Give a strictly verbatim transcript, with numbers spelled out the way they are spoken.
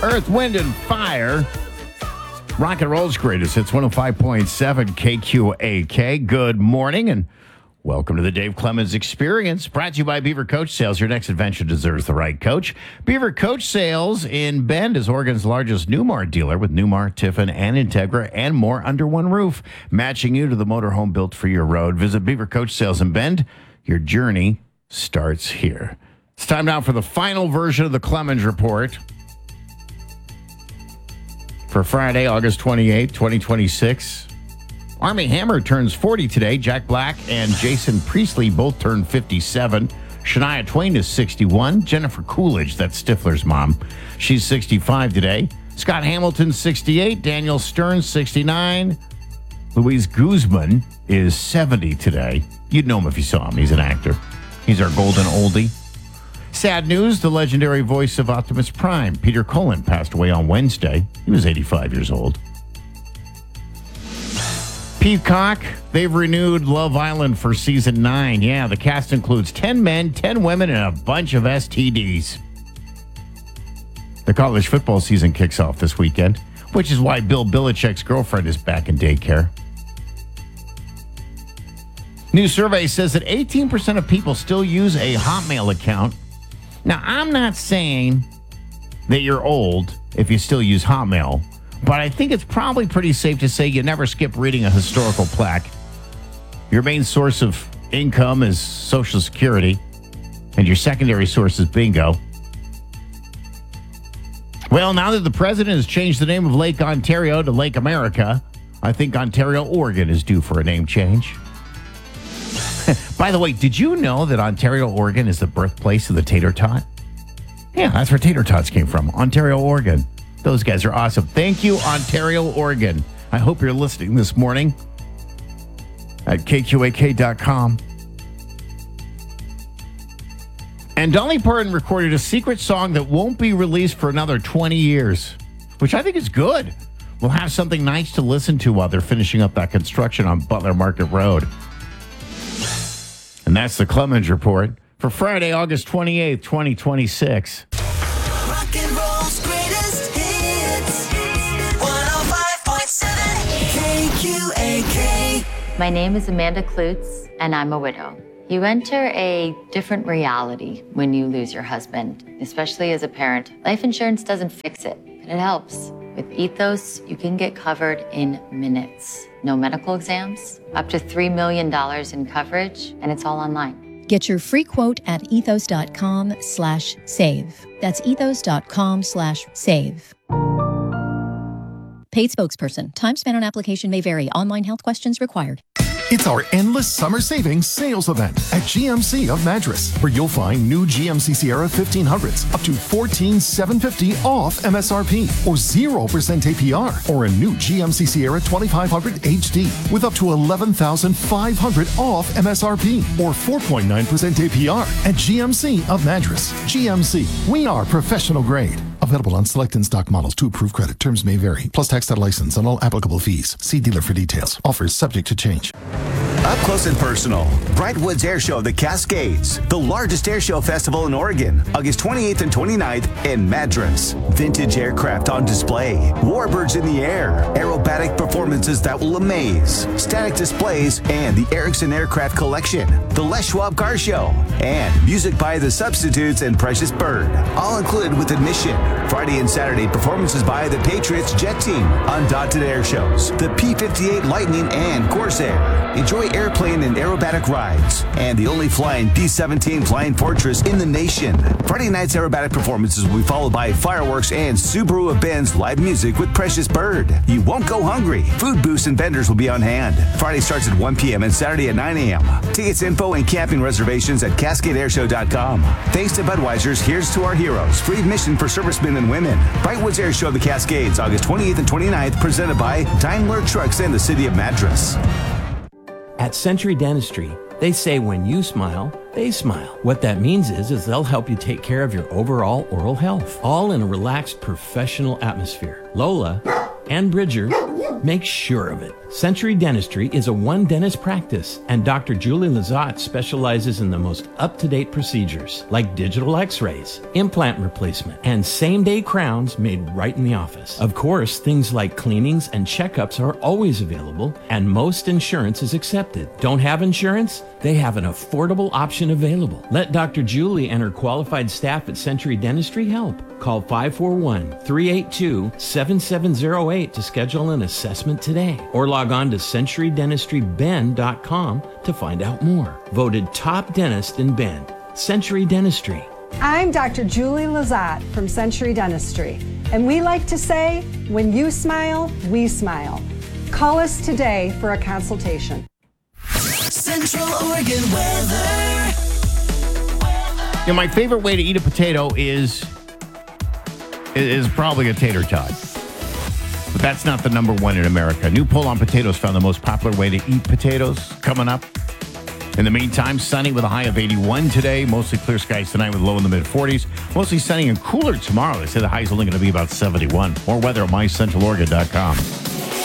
Earth, Wind, and Fire. Rock and roll's greatest. It's one oh five point seven K Q A K. Good morning and welcome to the Dave Clemens Experience. Brought to you by Beaver Coach Sales. Your next adventure deserves the right coach. Beaver Coach Sales in Bend is Oregon's largest Newmar dealer with Newmar, Tiffin, and Integra and more under one roof. Matching you to the motorhome built for your road. Visit Beaver Coach Sales in Bend. Your journey starts here. It's time now for the final version of the Clemens Report. For Friday, August twenty-eighth, twenty twenty-six. Armie Hammer turns forty today. Jack Black and Jason Priestley both turned fifty-seven. Shania Twain is sixty-one. Jennifer Coolidge, that's Stifler's mom, she's sixty-five today. Scott Hamilton, sixty-eight. Daniel Stern, sixty-nine. Luis Guzman is seventy today. You'd know him if you saw him. He's an actor. He's our golden oldie. Sad news, the legendary voice of Optimus Prime, Peter Cullen, passed away on Wednesday. He was eighty-five years old. Peacock, they've renewed Love Island for season nine. Yeah, the cast includes ten men, ten women, and a bunch of S T Ds. The college football season kicks off this weekend, which is why Bill Belichick's girlfriend is back in daycare. New survey says that eighteen percent of people still use a Hotmail account. Now, I'm not saying that you're old if you still use Hotmail, but I think it's probably pretty safe to say you never skip reading a historical plaque. Your main source of income is Social Security, and your secondary source is bingo. Well, now that the president has changed the name of Lake Ontario to Lake America, I think Ontario, Oregon is due for a name change. By the way, did you know that Ontario, Oregon is the birthplace of the tater tot? Yeah, that's where tater tots came from, Ontario, Oregon. Those guys are awesome. Thank you, Ontario, Oregon. I hope you're listening this morning at K Q A K dot com. And Dolly Parton recorded a secret song that won't be released for another twenty years, which I think is good. We'll have something nice to listen to while they're finishing up that construction on Butler Market Road. And that's the Clemens Report for Friday, August twenty-eighth, twenty twenty-six. Rock and roll's greatest hits. one oh five point seven K Q A K. My name is Amanda Klutz, and I'm a widow. You enter a different reality when you lose your husband, especially as a parent. Life insurance doesn't fix it, but it helps. With Ethos, you can get covered in minutes. No medical exams, up to three million dollars in coverage, and it's all online. Get your free quote at ethos.com slash save. That's ethos.com slash save. Paid spokesperson. Time spent on application may vary. Online health questions required. It's our endless summer savings sales event at G M C of Madras, where you'll find new G M C Sierra fifteen hundreds up to fourteen thousand seven hundred fifty dollars off M S R P, or zero percent A P R, or a new G M C Sierra twenty-five hundred H D with up to eleven thousand five hundred dollars off M S R P, or four point nine percent A P R at G M C of Madras. G M C, we are professional grade. Available on select in-stock models to approved credit. Terms may vary. Plus tax and license and all applicable fees. See dealer for details. Offers subject to change. Up close and personal, Brightwoods Air Show, the Cascades, the largest air show festival in Oregon, August twenty-eighth and twenty-ninth in Madras. Vintage aircraft on display, warbirds in the air, aerobatic performances that will amaze, static displays, and the Erickson Aircraft Collection, the Les Schwab Car Show, and music by The Substitutes and Precious Bird, all included with admission. Friday and Saturday, performances by the Patriots Jet Team, Undaunted Air Shows, the P fifty-eight Lightning and Corsair. Enjoy airplane and aerobatic rides, and the only flying P seventeen Flying Fortress in the nation. Friday night's aerobatic performances will be followed by fireworks and Subaru of Benz live music with Precious Bird. You won't go hungry. Food booths and vendors will be on hand. Friday starts at one p.m. and Saturday at nine a.m. Tickets, info, and camping reservations at Cascade Air Show dot com. Thanks to Budweiser's Here's to Our Heroes. Free admission for servicemen and women. Brightwoods Air Show, the Cascades, August twenty-eighth and twenty-ninth, presented by Daimler Trucks and the City of Madras. At Century Dentistry, they say when you smile, they smile. What that means is, is they'll help you take care of your overall oral health, all in a relaxed, professional atmosphere. Lola and Bridger Make sure of it. Century Dentistry is a one dentist practice, and Doctor Julie Lazat specializes in the most up-to-date procedures like digital x-rays, implant replacement, and same-day crowns made right in the office. Of course, things like cleanings and checkups are always available, and most insurance is accepted. Don't have insurance? They have an affordable option available. Let Doctor Julie and her qualified staff at Century Dentistry help. Call five four one, three eight two, seven seven zero eight to schedule an assessment today, or log on to century dentistry bend dot com to find out more. Voted top dentist in Bend. Century Dentistry. I'm Doctor Julie Lazat from Century Dentistry, and we like to say, when you smile, we smile. Call us today for a consultation. Central Oregon weather. You know, my favorite way to eat a potato is is probably a tater tot. But that's not the number one in America. A new poll on potatoes found the most popular way to eat potatoes coming up. In the meantime, sunny with a high of eighty-one today. Mostly clear skies tonight with low in the mid forties. Mostly sunny and cooler tomorrow. They say the high is only going to be about seventy-one. More weather at my central oregon dot com.